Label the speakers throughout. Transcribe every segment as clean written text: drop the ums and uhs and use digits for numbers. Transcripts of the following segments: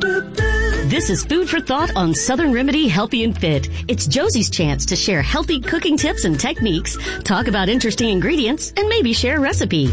Speaker 1: This is Food for Thought on Southern Remedy Healthy and Fit. It's Josie's chance to share healthy cooking tips and techniques, talk about interesting ingredients, and maybe share a recipe.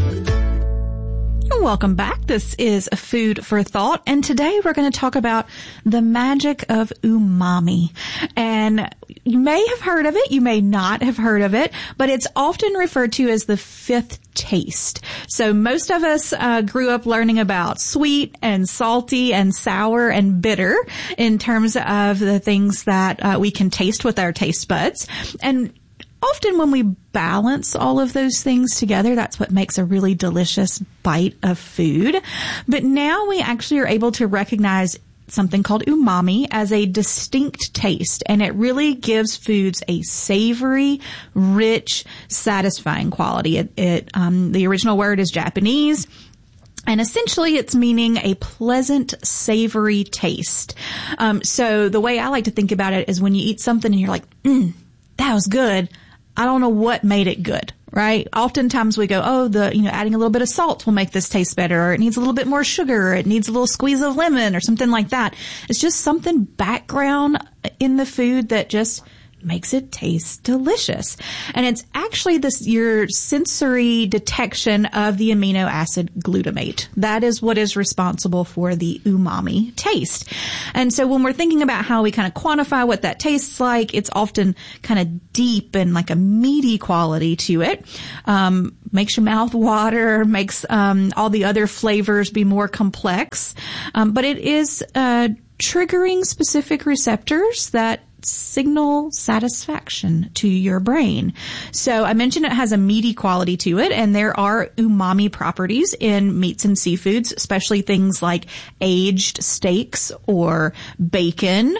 Speaker 2: Welcome back. This is Food for Thought, and today we're going to talk about the magic of umami. And you may have heard of it, you may not have heard of it, but it's often referred to as the fifth taste. So most of us grew up learning about sweet and salty and sour and bitter in terms of the things that we can taste with our taste buds. And often when we balance all of those things together, that's what makes a really delicious bite of food. But now we actually are able to recognize something called umami as a distinct taste, and it really gives foods a savory, rich, satisfying quality. The original word is Japanese, and essentially it's meaning a pleasant, savory taste. So the way I like to think about it is when you eat something and you're like, that was good. I don't know what made it good, right? Oftentimes we go, adding a little bit of salt will make this taste better, or it needs a little bit more sugar, or it needs a little squeeze of lemon or something like that. It's just something background in the food that just makes it taste delicious. And it's actually your sensory detection of the amino acid glutamate. That is what is responsible for the umami taste. And so when we're thinking about how we kind of quantify what that tastes like, it's often kind of deep and like a meaty quality to it. Makes your mouth water, makes all the other flavors be more complex. But it is triggering specific receptors that signal satisfaction to your brain. So I mentioned it has a meaty quality to it, and there are umami properties in meats and seafoods, especially things like aged steaks or bacon,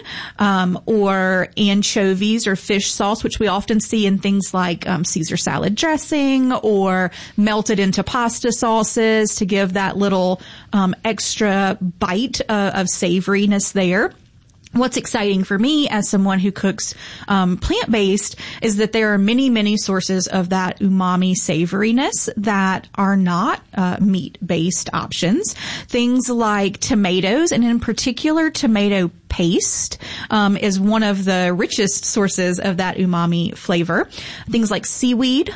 Speaker 2: or anchovies or fish sauce, which we often see in things like Caesar salad dressing or melted into pasta sauces to give that little extra bite of savoriness there. What's exciting for me as someone who cooks plant-based is that there are many, many sources of that umami savoriness that are not meat-based options. Things like tomatoes, and in particular tomato paste is one of the richest sources of that umami flavor. Things like seaweed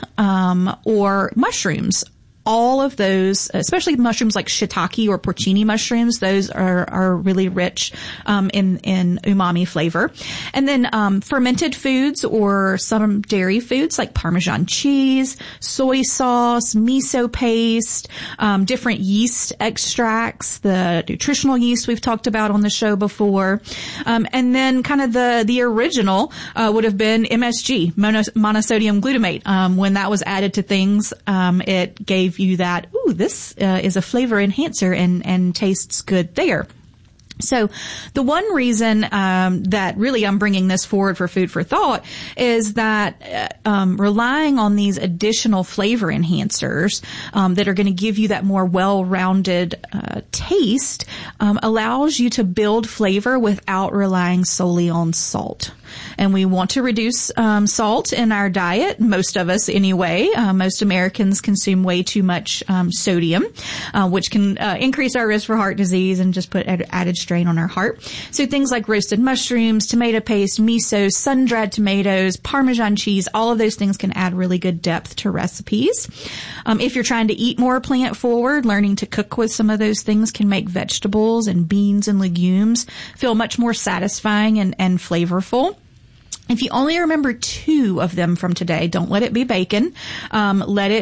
Speaker 2: or mushrooms. All of those, especially mushrooms like shiitake or porcini mushrooms, those are really rich in umami flavor. And then fermented foods or some dairy foods like Parmesan cheese, soy sauce, miso paste, different yeast extracts, the nutritional yeast we've talked about on the show before. And then kind of the original would have been MSG, monosodium glutamate. When that was added to things, it gave you that, this is a flavor enhancer and tastes good there. So the one reason that really I'm bringing this forward for Food for Thought is that relying on these additional flavor enhancers that are going to give you that more well-rounded taste allows you to build flavor without relying solely on salt. And we want to reduce salt in our diet, most of us anyway. Most Americans consume way too much sodium, which can increase our risk for heart disease and just put added strain on our heart. So things like roasted mushrooms, tomato paste, miso, sun-dried tomatoes, Parmesan cheese, all of those things can add really good depth to recipes. If you're trying to eat more plant forward, learning to cook with some of those things can make vegetables and beans and legumes feel much more satisfying and flavorful. If you only remember 2 of them from today, don't let it be bacon. Let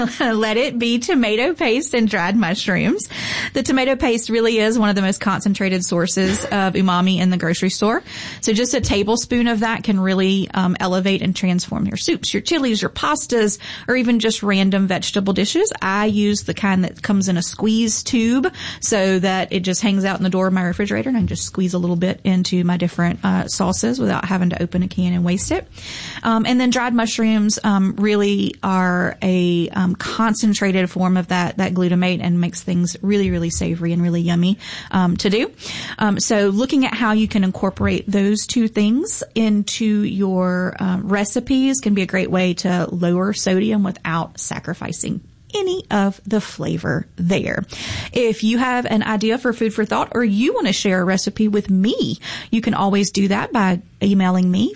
Speaker 2: it be tomato paste and dried mushrooms. The tomato paste really is one of the most concentrated sources of umami in the grocery store. So just a tablespoon of that can really elevate and transform your soups, your chilies, your pastas, or even just random vegetable dishes. I use the kind that comes in a squeeze tube so that it just hangs out in the door of my refrigerator, and I just squeeze a little bit into my different sauces without having to open a can and waste it. And then dried mushrooms really are a concentrated form of that glutamate and makes things really, really savory and really yummy to do. So looking at how you can incorporate those 2 things into your recipes can be a great way to lower sodium without sacrificing any of the flavor there. If you have an idea for food for thought or you want to share a recipe with me, you can always do that by emailing me,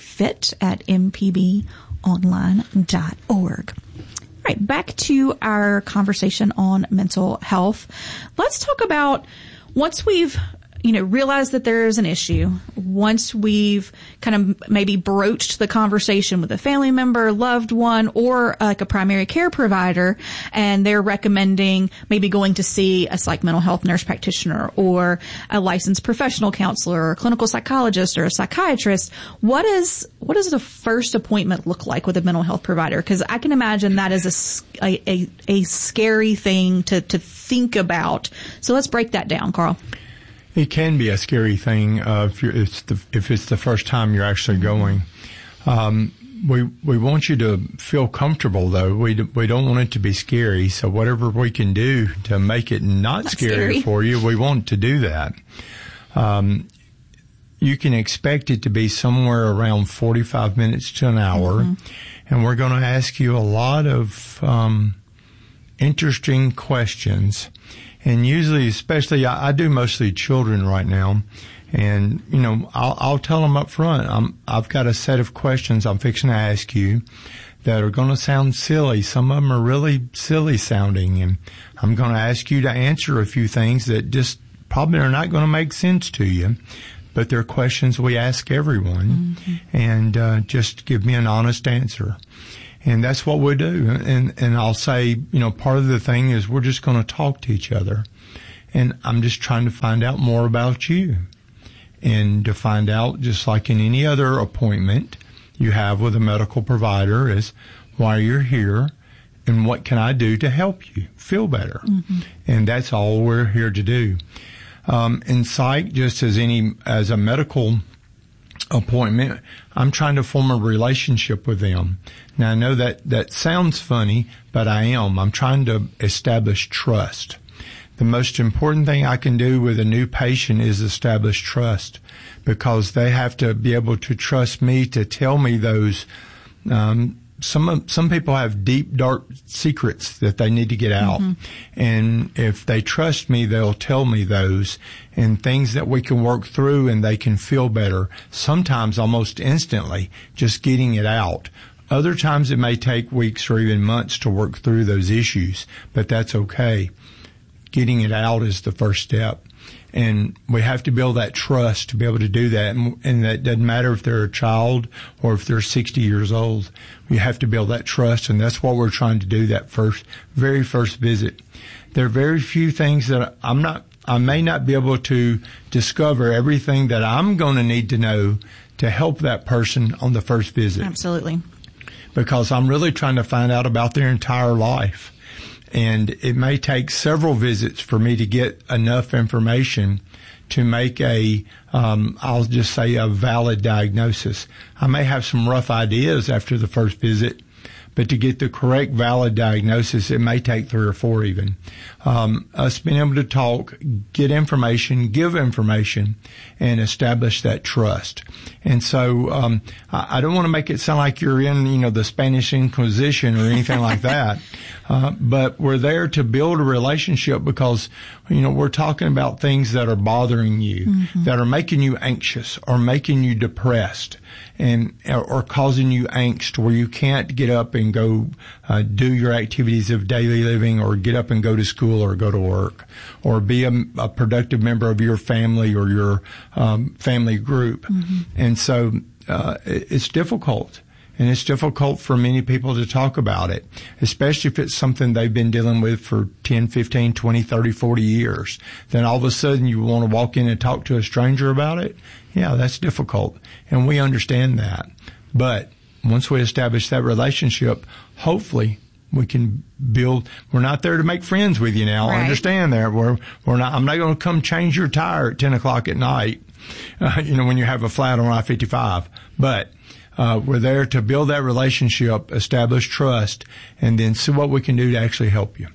Speaker 2: fit@mpbonline.org. All right, back to our conversation on mental health. Let's talk about once we've realize that there is an issue, once we've kind of maybe broached the conversation with a family member, loved one, or like a primary care provider, and they're recommending maybe going to see a mental health nurse practitioner or a licensed professional counselor or a clinical psychologist or a psychiatrist, what does the first appointment look like with a mental health provider? Because I can imagine that is a scary thing to think about. So let's break that down, Carl.
Speaker 3: It can be a scary thing if it's the first time you're actually going. We want you to feel comfortable, though. We don't want it to be scary. So whatever we can do to make it not scary for you, we want to do that. You can expect it to be somewhere around 45 minutes to an hour, and we're going to ask you a lot of interesting questions. And usually, especially, I do mostly children right now. And, I'll tell them up front, I've got a set of questions I'm fixing to ask you that are going to sound silly. Some of them are really silly sounding. And I'm going to ask you to answer a few things that just probably are not going to make sense to you. But they're questions we ask everyone. And just give me an honest answer. And that's what we do. And I'll say, part of the thing is we're just going to talk to each other. And I'm just trying to find out more about you. And to find out, just like in any other appointment you have with a medical provider, is why you're here and what can I do to help you feel better. And that's all we're here to do. In psych, just as a medical appointment, I'm trying to form a relationship with them. Now, I know that sounds funny, but I'm trying to establish trust. The most important thing I can do with a new patient is establish trust, because they have to be able to trust me to tell me those, some people have deep, dark secrets that they need to get out. And if they trust me, they'll tell me those, and things that we can work through and they can feel better, sometimes almost instantly, just getting it out. Other times it may take weeks or even months to work through those issues, but that's okay. Getting it out is the first step. And we have to build that trust to be able to do that. And that doesn't matter if they're a child or if they're 60 years old. We have to build that trust, and that's what we're trying to do that very first visit. There are very few things that I may not be able to discover everything that I'm going to need to know to help that person on the first visit.
Speaker 2: Absolutely. Because
Speaker 3: I'm really trying to find out about their entire life. And it may take several visits for me to get enough information to make I'll just say a valid diagnosis. I may have some rough ideas after the first visit, but to get the correct valid diagnosis, it may take 3 or 4 even. Us being able to talk, get information, give information, and establish that trust. And so I don't want to make it sound like you're in, the Spanish Inquisition or anything like that. But we're there to build a relationship because, we're talking about things that are bothering you, that are making you anxious or making you depressed or causing you angst where you can't get up and go do your activities of daily living, or get up and go to school or go to work, or be a productive member of your family or your family group. And so it's difficult. And it's difficult for many people to talk about it, especially if it's something they've been dealing with for 10, 15, 20, 30, 40 years. Then all of a sudden you want to walk in and talk to a stranger about it. Yeah, that's difficult. And we understand that. But once we establish that relationship, hopefully we can build. We're not there to make friends with you now. Right. I understand that. We're not. I'm not going to come change your tire at 10 o'clock at night, when you have a flat on I-55. But we're there to build that relationship, establish trust, and then see what we can do to actually help you.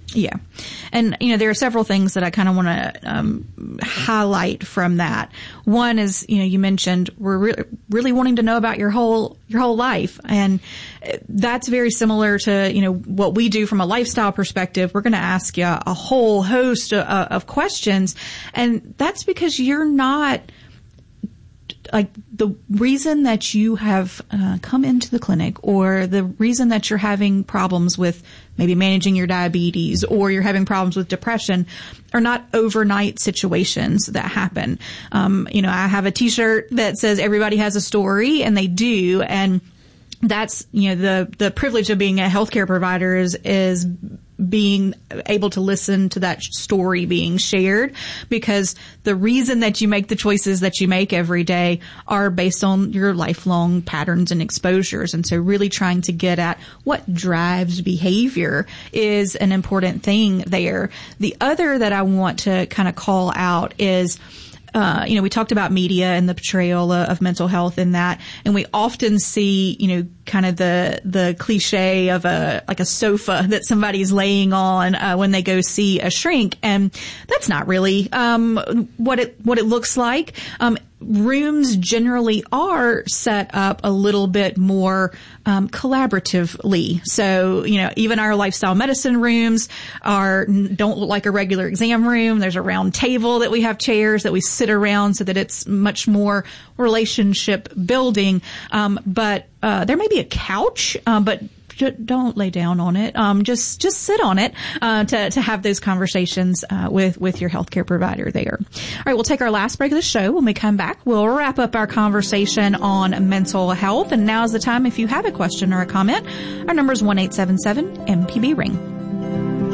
Speaker 2: Yeah. And, there are several things that I kind of want to highlight from that. One is, you mentioned we're really wanting to know about your whole life. And that's very similar to, what we do from a lifestyle perspective. We're going to ask you a whole host of questions. And that's because you're not, like, the reason that you have come into the clinic, or the reason that you're having problems with maybe managing your diabetes, or you're having problems with depression, are not overnight situations that happen. I have a T-shirt that says everybody has a story, and they do. And that's, the privilege of being a healthcare provider is being able to listen to that story being shared, because the reason that you make the choices that you make every day are based on your lifelong patterns and exposures. And so really trying to get at what drives behavior is an important thing there. The other that I want to kind of call out is, we talked about media and the portrayal of mental health in that, and we often see, kind of the cliche of a sofa that somebody's laying on when they go see a shrink, and that's not really what it looks like. Rooms generally are set up a little bit more collaboratively. So, even our lifestyle medicine rooms don't look like a regular exam room. There's a round table that we have chairs that we sit around so that it's much more relationship building. But there may be a couch, but don't lay down on it. Just sit on it to have those conversations with your healthcare provider there. All right, we'll take our last break of the show. When we come back, we'll wrap up our conversation on mental health. And now's the time if you have a question or a comment. Our number is 1-877-MPB-RING.